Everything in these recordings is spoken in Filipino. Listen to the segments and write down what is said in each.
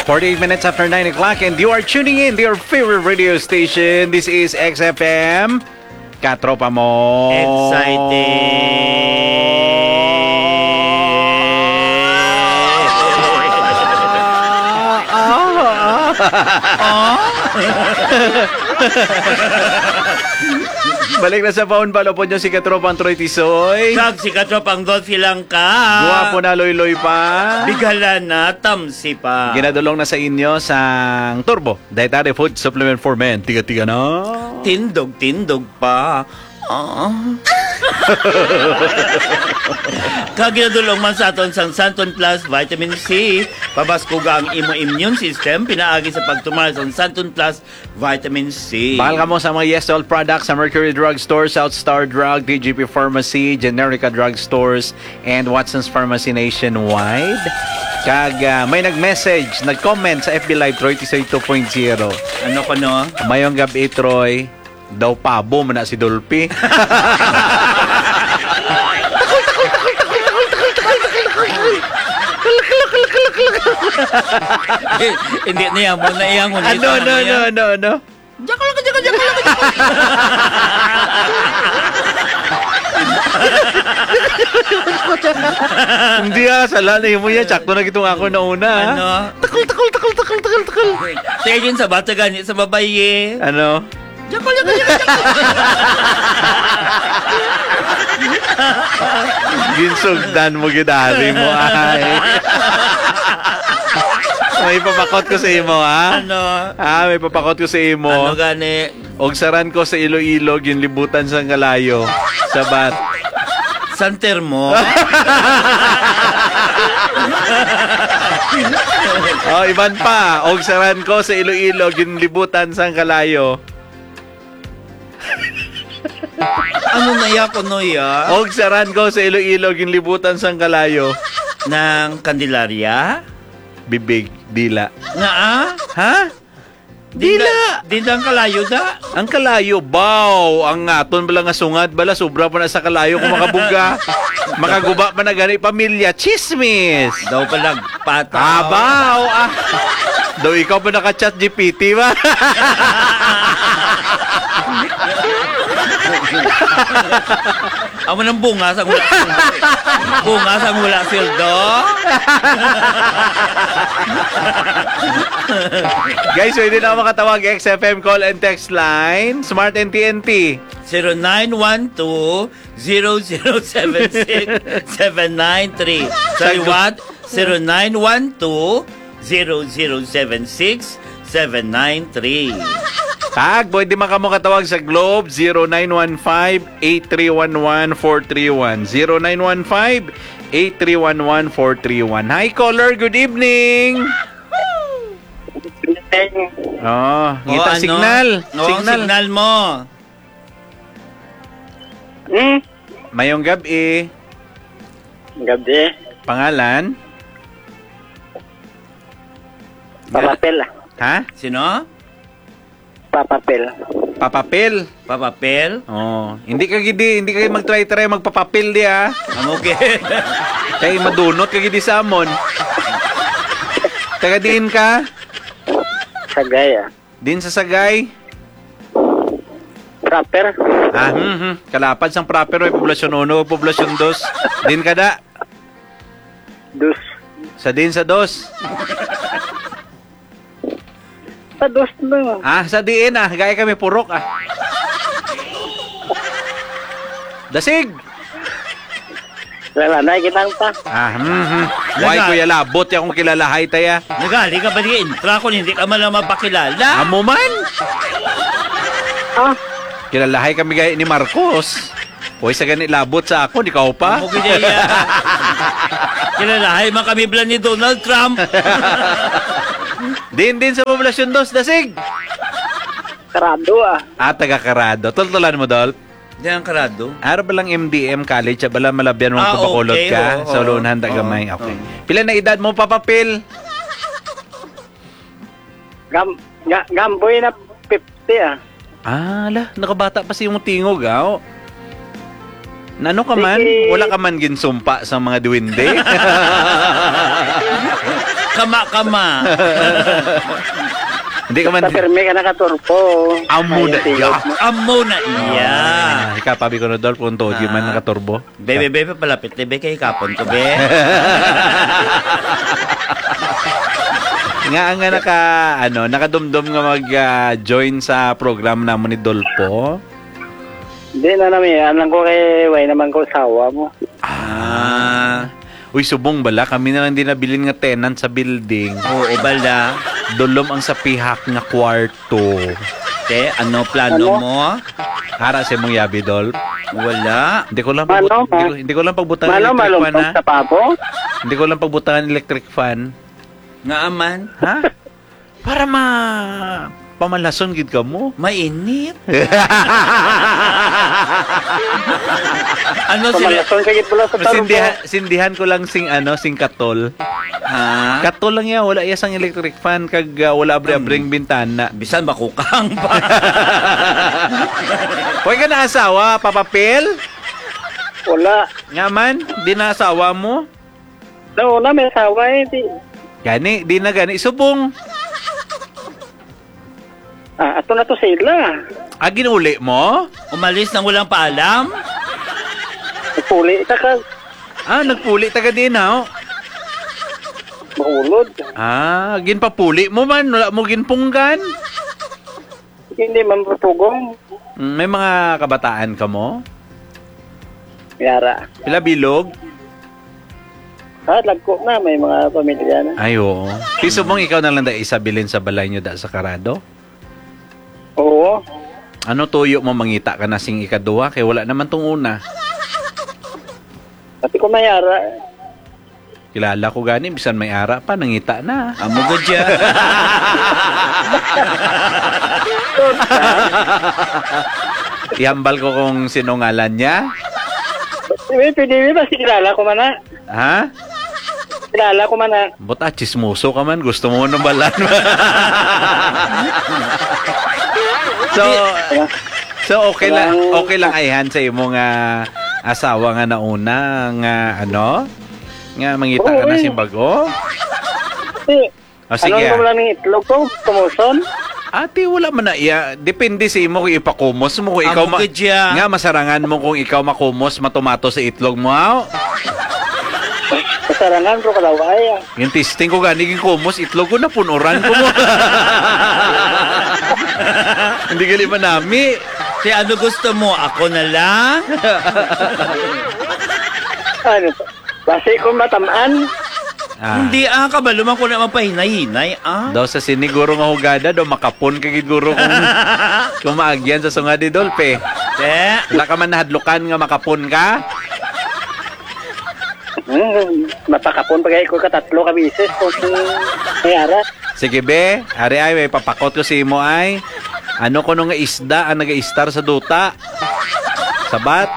48 minutes after 9 o'clock and you are tuning in to your favorite radio station. This is XFM. Katropa mo. Balik na sa phone palo po nyo si Katropang Troy Tisoy. Sag si Katropang Dolphy lang ka. Guwapo na loy-loy pa. Bigala na tamsi pa. Ginadulong na sa inyo sang Turbo Dietary Food Supplement for Men. Tiga-tiga na. Tindog pa. Kaginadulong man sa aton sang Santon Plus Vitamin C. Pabaskuga ang imo immune system. Pinaagi sa pagtumal sang Santon Plus Vitamin C. Bahal ka mo sa mga Yes All products sa Mercury Drug Store, South Star Drug, DGP Pharmacy, Generica Drug Stores, and Watson's Pharmacy nationwide. May nag-message, nag-comment sa FB Live Troy Tisoy 2.0. Ano ko no? Mayong gabi Troy, daw pabo mo na si Dolphy. Hindi niya mo na iyang mo. Ano? Jakal ka. Hindi sala na mo yan. Tsakto na kitong ako na una. Ano? Takal. Sige yun sa bata ganit sa babaye. Ano? Jakal. Ginsugdan mo gidari mo ay. May papakot ko sa imo ha. Ano? May papakot ko sa imo. Ano gani? Og saran ko sa Iloilo ginlibutan sa Ngalayo. Sabat. Santer mo. Iban pa. Og saran ko sa Iloilo ginlibutan sa Ngalayo. Ano na ya ko no ya? Og saran ko sa Iloilo ginlibutan sa Ngalayo. Ng Candelaria? Bibig, dila. Nga Ha? Dila. Dila ang kalayo da. Ang kalayo, baw. Ang aton bala nga sungad, bala sobra pa na sa kalayo kung makabuga. Makaguba pa na gani pamilya. Chismis. Daw palag pataw. Baw. Daw ikaw pa naka-chat GPT ba? Amo ng bunga sa mula. Bunga sa mula sildo. Guys, pwede na makatawag XFM call and text line. Smart and TNT. 0912-0076-793. Sorry, what? 0912-0076-793. Tag, pwede makamo katawag sa Globe 0915-8311-431. 0915-8311-431. Hi, caller. Good evening. Ngita ano? signal. Signal mo. Mayong gabi. Gabi. Pangalan? Papapel. Ha? Sino? Papapel. Papapil. Papapel? Hindi ka mag-try magpapapil di ha. Okay. Kay madunot ka gidi sa amon. Taga diin ka? Sagay. Din sa Sagay? Proper. Kalapad sang proper may poblasyon 1 o poblasyon 2. Din ka da? Dus. Sa din sa 2. Sa dos mo. Sa diin gaya kami purok Dasig. Wala na kitang pa. Why kuya labot ya kung kilalahay taya. Nagali ka ba di intra kung hindi ka man lang mapakilala? Amo man. Kilalahay kami gaya ni Marcos. Hoy sa ganit labot sa ako, di ka pa. Amo gaya. Kilalahay man kami blan ni Donald Trump. Din sa poblasyon 2, Dasig. Karado Taga Karado. Tultulan mo, Dol. Di ang karado. Araw ba lang MDM college? Bala malabyan mo papakulot ka? Sa lunahan tagamay. Okay. Pila na edad mo, Papapil? Gamboy na 50 nakabata pa si yung tingog, Nano ka man? Sige. Wala ka man ginsumpa sa mga duwinde? kama-kama. Hindi ka man... Sa permi ka nakaturbo. Amo na iya. Amo na iya. Ikapabi ko na, Dolph, kung to, di man nakaturbo. Bebe, palapit. Bebe, kay kapon ko, be. Nga nakadumdum nga mag-join sa program namon ni Dolpo. Hindi na namin. Alam ko kay way naman ko sawa mo. Uy, subong bala. Kami na lang din nabilin nga tenant sa building. Oo, bala. Dulom ang sa pihak nga kwarto. Te, ano plano mo? Hara sa mong yabi, Dolp. Wala. Hindi ko lang hindi ko lang pagbutangan Mano, electric fan, malumpag ha? sa pabo? Hindi ko lang pagbutangan electric fan. Nga aman. Ha? Para pamalason gid ka mo. Mainit. Ano sila? Pamalason ka gitbula sa turbo. Sindihan ko lang sing katol. Ha? Katol lang ya, wala iya sang electric fan kag wala abri-abring bintana. Bisan makukang pa. Hoy ka na asawa, papapel? Wala. Nga man, di na asawa mo? Wala, may sawa eh. Gani, di na gani. Subong. Ato na to sila. Ginuli mo? Umalis nang walang paalam? Puli ka ka. Nagpuli taga din, ha? Maulod. Ginpapuli mo man. Wala mo ginpunggan. Hindi man pupugong. May mga kabataan ka mo? Yara. Pila bilog? Lagko na. May mga pamilya na. Ay, oo. Piso mong ikaw na lang da isabilin sa balay nyo da sa Karado? Oo. Ano tuyo mo mangita ka na sing ikaduha? Kaya wala naman tong una. Pati ko mayara. Kilala ko gani, bisan may ara pa, nangita na. Amo good ya. Ihambal ko kung sinungalan niya. Pwede ba kilala ko man na? Ha? Kilala ko man na. Buta, chismoso ka man. Gusto mo ng balan. So okay lang ayhan sa imong asawa nga nauna nga nga mangita ka na simbago. Sige. Anong lang ng itlog ko? Tumuson? Ate, wala man na iya. Depende sa imo kung ipakumos mo. Kung ikaw nga masarangan mo kung ikaw makumos, matumato sa itlog mo. Masarangan ko kalaway. Yung testing ko gani kumos, itlog ko na punuran ko mo. Hindi gali manami. Kaya ano gusto mo? Ako na lang? Ano? Basi ko matamaan. Hindi kabaluman ko na mapahinay-hinay Daw sa siniguro nga hugada, daw makapon kagid guro kung maagyan sa sunga di Dolpe. Wala ka man nahadlukan nga makapon ka? Mapakapon pa kayo ko katatlo ka bisis kung mayara. Sige be, ari ay may papakot ko si imo ay. Ano ko nga isda ang naga-star sa duta? Sabat?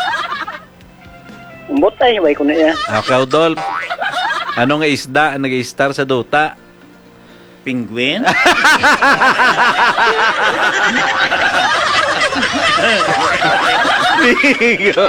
Umbotay, way ko na yan. Okay, Dolp. Ano nga isda ang nag-star sa duta? Penguin? Bigo.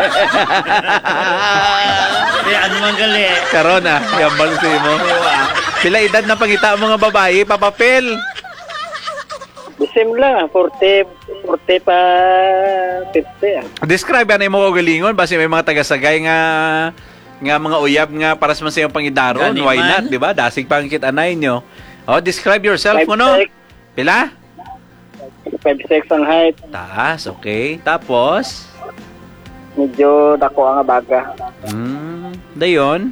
Ano man gali? Karon yambal si mo. Pila edad na pangita mga babae, papapel? Bisim lang, 40 pa 50 Describe ano mo galingon basi may mga taga-sagay nga mga uyab nga para sa masayang pangidaron. Gani Why man. not, di ba? Dasig pangkit anay nyo. Describe yourself mo, no? Pila? 5'6" ang height. Taas, okay. Tapos? Medyo dako ang baga. Dayon?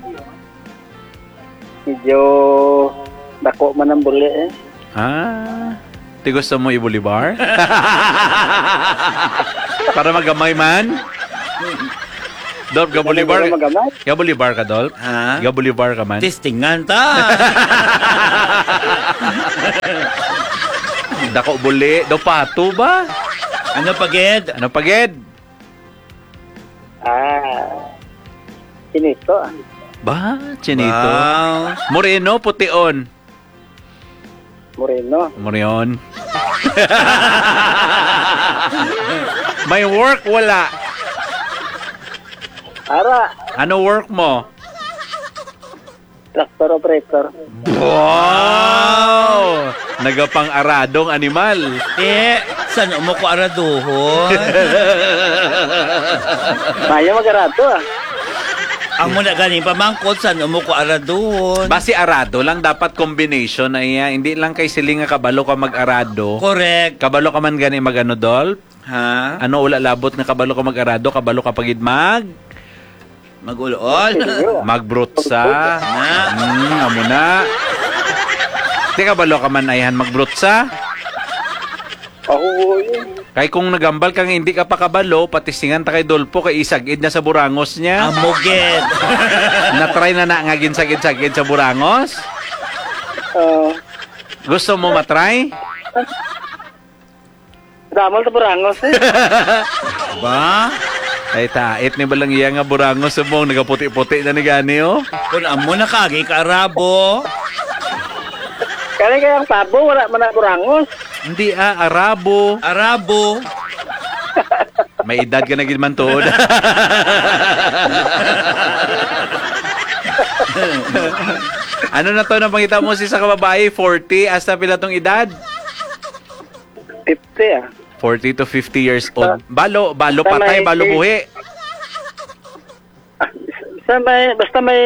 Medyo dako man ang buli eh. Di gusto mo i-Bolivar? Para magamay man? Dolph, ga-Bolivar? Ga-Bolivar ka, Dolph? Ga-Bolivar ka man? Testingan ta. Dako buli. Do pato ba? Ano paged? Ano paged? Chinito Ba? Chinito? Wow. Moreno, pution. Moreno. Morion. May work, wala. Ara, Ano work mo? tractor operator. Wow! Nagapang-aradong animal. Saan mo ko araduhon? Maya mag-arado ah. Ang muna galing pamangkot, saan mo ko araduhon? Basi arado lang dapat combination ay hindi lang kay siling nga kabalo ka mag-arado. Correct. Kabalo ka man gani magano dol? Ha? Ano ula labot nga kabalo ka mag-arado, kabalo ka pagid Mag-ulol. magbrutsa. Amo na. Di kabalo ka man ayhan magbrutsa. Ako yun. Kay kung nagambal kang hindi ka pa kabalo, patistingan ta kay Dolpo kay isagid na sa burangos niya. Amugid. Na-try na nga ginsagid-sagid sa burangos? Gusto mo matry? Damal sa Burangos eh. Ba? Ay tait ni balang iya nga burangos subong nagaputi-puti na ni gani oh. Kung amo na kagi karabo. Kaya kayang tabo, wala man na Burangos. Hindi Arabo. Arabo. May edad ka na gid man tuod. Ano na to na pangita mo si sa kababae 40 hasta pila tong edad? 50 ah. 40 to 50 years old. Balo patay, balo buhi. Basta may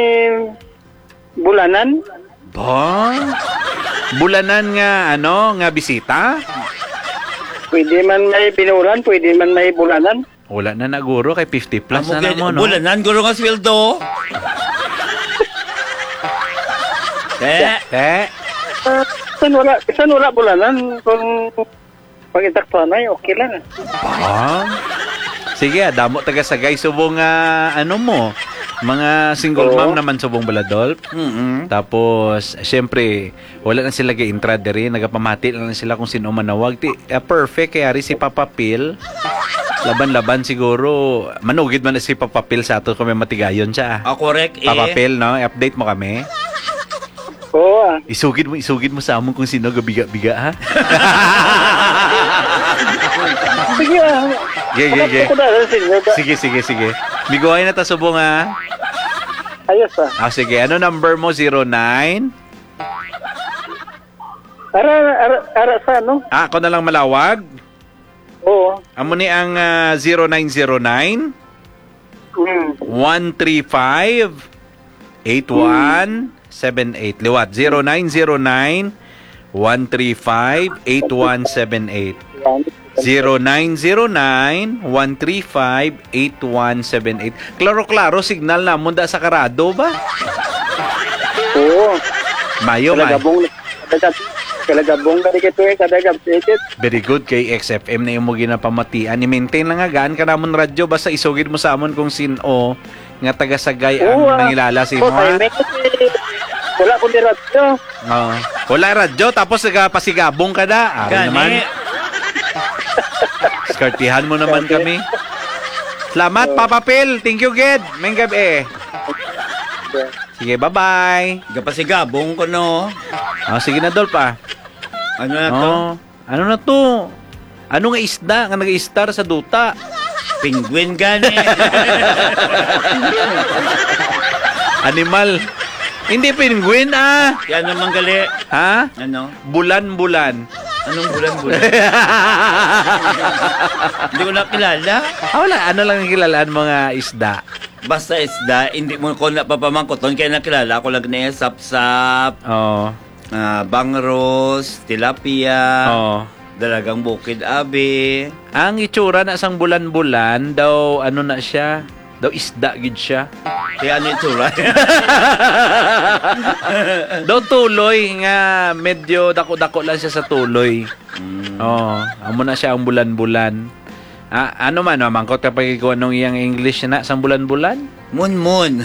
bulanan. Ba? Bulanan nga nga bisita? Pwede man may binulan, pwede man may bulanan. Wala na naguro kay 50 plus na mo no. Bulanan guro nga sweldo. Saan wala bulanan kung pag-itaktuan ay okay lang. Sige, damo taga sagay subong mo. Mga single mom naman subong baladol. Tapos, syempre, wala na sila ga-intra diri. Nagapamati lang sila kung sino manawag. Perfect, kaya rin si Papa Phil. Laban-laban siguro. Manugid man na si Papa Phil sa ato kung may matigayon siya. Correct Papa Phil, no? Update mo kami. Oo ah. Isugid mo sa amon kung sino gabiga-biga, ha? Sige ah. Sige. Biguay na ta subong, ha? Ayos ah. Sige. Ano number mo? 09? Ara sa ano? Ako na lang malawag? Oo. Amo ni ang 0909 135 8178. Liwat. 0909 135 8178. 0909-135-8178. Klaro-klaro, signal na munda sa karado ba? Oo. Mayo, Kalagabong na dikit eh, kadagabsikit. Very good kay XFM na yung mo ginapamatian. I-maintain lang nga gaan ka namon radyo. Basta isugid mo sa amon kung sino nga taga-sagay ang nangilala si mo. Wala kong di radyo. Wala radyo, tapos nagpasigabong ka na. Naman. Skartihan mo naman kami. Salamat, Papa Phil. Thank you, Ged. May gabi. Sige, bye-bye. Gapasigabong ko, no? Sige na, Dolpa. Ano na to? Ano na to? Ano nga isda nga nag-i-star sa duta? Penguin gani. Animal. Hindi penguin, Yan naman gali. Ha? Ano? Bulan-bulan. Anong bulan-bulan? Hindi ko nakilala. Wala. Ano lang ang kilalaan mga isda? Basta isda, hindi mo ko napapamangkoton. Kaya nakilala ko lang na sap-sap, bangros, tilapia, dalagang bukid abi. Ang itsura na sang bulan-bulan, daw ano na siya? Daw isda gid siya. Kaya ano itsura? Daw tuloy nga medyo dako-dako lang siya sa tuloy. Amo na siya ang bulan-bulan. Ano man, mamangkot kapag ikaw anong iyang English na sang bulan-bulan? Moon-moon.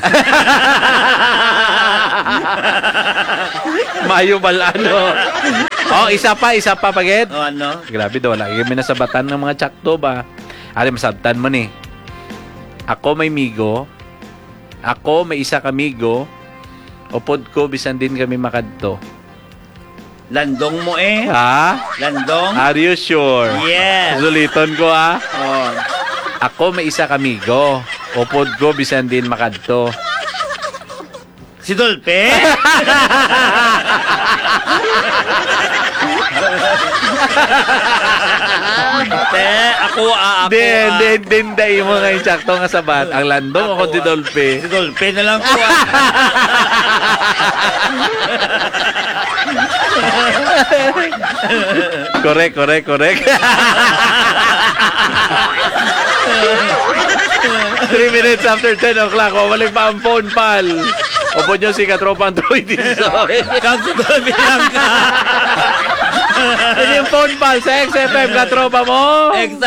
Mayo balano. Isa pa pagit. Ano? Grabe daw, lagi kami nasabatan ng mga tsakto ba? Ari, masabtan mo ni. Ako may migo. Ako may isa kamigo. Upod ko, bisan din kami makadto. Landong mo eh. Ha? Landong? Are you sure? Yes. Suliton ko Oh. Ako may isa kamigo. Upod ko, bisan din makadto. Si Dolpe? Ako. Din mo nga yung sakto nga sabat. Ang landong ako si Dolpe. Si Dolpe na lang ko. Correct. 3 minutes after 10 o'clock. Wawalik pa ang phone, pal. Opo nyo si Katropa Android. Kang si Dolpe lang ka. Yan yung phone, pal. Sa XFM, Katropa mo.